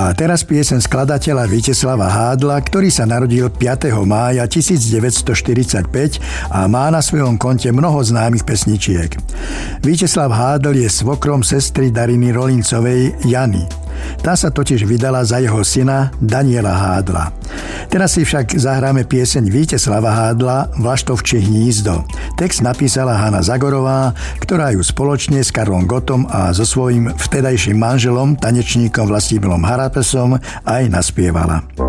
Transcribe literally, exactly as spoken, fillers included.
A teraz pieseň skladateľa Víteslava Hádla, ktorý sa narodil piateho mája tisícdeväťstoštyridsaťpäť a má na svojom konte mnoho známych pesničiek. Víteslav Hádl je svokrom sestry Dariny Rolincovej Jany. Tá sa totiž vydala za jeho syna Daniela Hádla. Teraz si však zahráme pieseň Víteslava Hádla Vlaštovčie hnízdo. Text napísala Hana Zagorová, ktorá ju spoločne s Karlom Gottom a so svojím vtedajším manželom, tanečníkom Vlastimilom Harapesom aj naspievala.